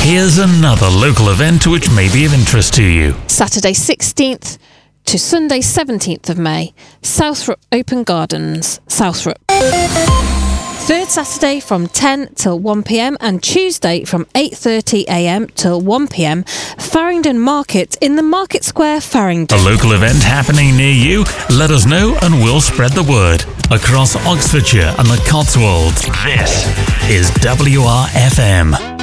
Here's another local event which may be of interest to you. Saturday 16th to Sunday 17th of May, Southrup Open Gardens, Southrup. Third Saturday from 10 till 1pm and Tuesday from 8:30am till 1pm, Farringdon Market in the Market Square, Farringdon. A local event happening near you? Let us know and we'll spread the word. Across Oxfordshire and the Cotswolds, this is WRFM.